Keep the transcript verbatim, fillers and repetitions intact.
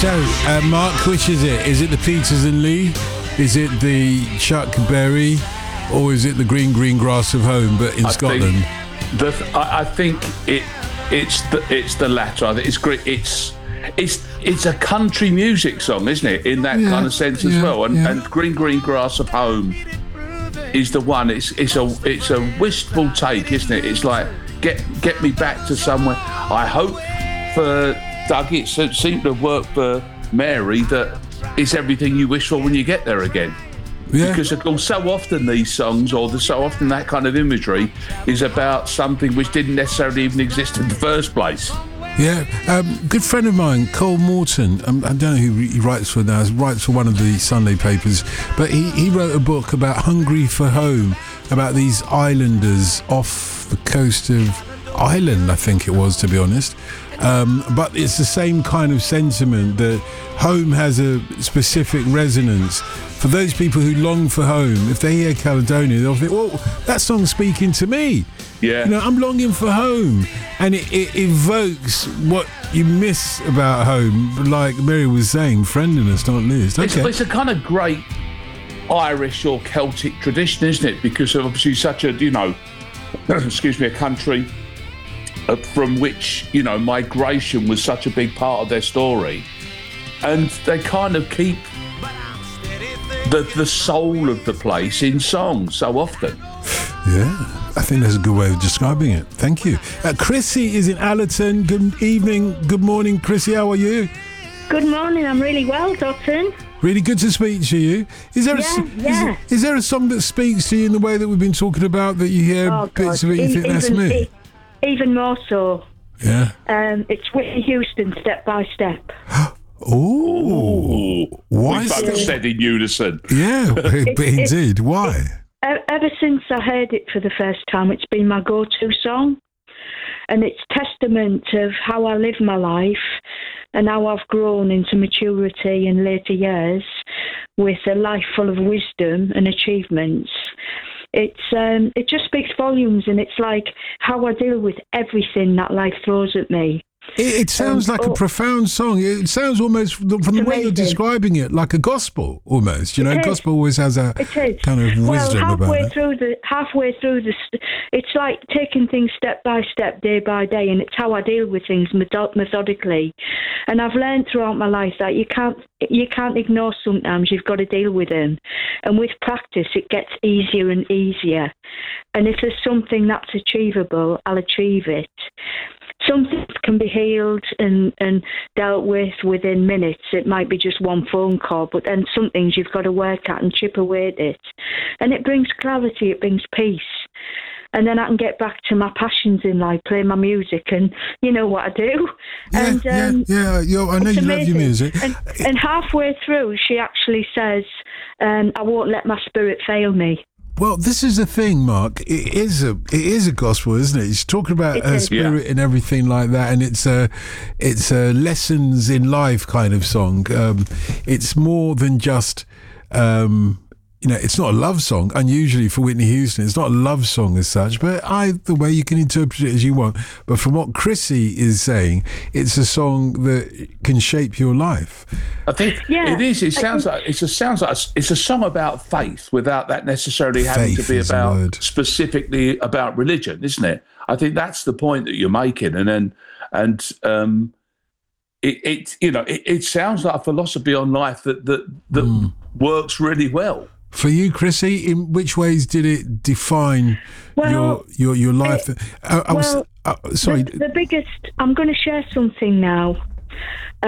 So, uh, Mark, which is it? Is it the Peters and Lee? Is it the Chuck Berry? Or is it the Green Green Grass of Home, but in I Scotland? Think the, I, I think it it's the it's the latter. I think it's great. It's it's it's a country music song, isn't it? In that yeah, kind of sense yeah, as well. And, yeah. and Green Green Grass of Home is the one. It's it's a it's a wistful take, isn't it? It's like get get me back to somewhere. I hope for Doug it seemed to work for Mary that it's everything you wish for when you get there again. Yeah. Because of course, so often these songs, or the, so often that kind of imagery, is about something which didn't necessarily even exist in the first place. Yeah, um, good friend of mine, Cole Morton. Um, I don't know who he writes for now. He writes for one of the Sunday papers, but he, he wrote a book about Hungry for Home, about these islanders off the coast of Ireland, I think it was, to be honest. Um, but it's the same kind of sentiment that home has a specific resonance. For those people who long for home, if they hear Caledonia, they'll think, well, that song's speaking to me. Yeah. You know, I'm longing for home. And it, it evokes what you miss about home, like Mary was saying, friendliness, not least. Okay. It's, it's a kind of great Irish or Celtic tradition, isn't it? Because of obviously such a, you know, excuse me, a country uh, from which, you know, migration was such a big part of their story. And they kind of keep the the soul of the place in song so often. Yeah, I think that's a good way of describing it. Thank you. Uh, Chrissy is in Allerton. Good evening, good morning, Chrissy. How are you? Good morning. I'm really well, Dotton. Really good to speak to you. Is there yeah, a, yeah. Is, is there a song that speaks to you in the way that we've been talking about, that you hear oh, bits God. of it and you think even, that's me? E- even more so. Yeah. Um, it's Whitney Houston, Step by Step. Oh, why? We both said in unison. Yeah, it, indeed. It, why? It, ever since I heard it for the first time, it's been my go-to song, and it's testament of how I live my life and how I've grown into maturity in later years with a life full of wisdom and achievements. It's um, it just speaks volumes, and it's like how I deal with everything that life throws at me. It, it sounds um, like oh, a profound song. It sounds almost, from the amazing. way you're describing it, like a gospel almost. You know, gospel always has a kind of wisdom well, halfway about it. Through the, halfway through the, it's like taking things step by step, day by day, and it's how I deal with things methodically. And I've learned throughout my life that you can't you can't ignore sometimes. You've got to deal with them. And with practice, it gets easier and easier. And if there's something that's achievable, I'll achieve it. Some things can be healed and, and dealt with within minutes. It might be just one phone call, but then some things you've got to work at and chip away at it. And it brings clarity, it brings peace. And then I can get back to my passions in life, play my music, and you know what I do. Yeah, and, um, yeah, yeah. I know you amazing. love your music. And, and halfway through, she actually says, um, I won't let my spirit fail me. Well, this is the thing, Mark. It is a it is a gospel, isn't it? She's talking about it her is. spirit yeah. and everything like that, and it's a it's a lessons in life kind of song. Um, it's more than just. Um, You know, it's not a love song, unusually for Whitney Houston. It's not a love song as such, but either way you can interpret it as you want. But from what Chrissy is saying, it's a song that can shape your life. I think yeah. it is. It sounds like it's a sounds like it's a song about faith without that necessarily having faith to be about specifically about religion, isn't it? I think that's the point that you're making, and then and um, it, it you know it, it sounds like a philosophy on life that that that mm. works really well. For you, Chrissy, in which ways did it define well, your your your life? It, I, I well, was uh, sorry. The, the biggest. I'm going to share something now.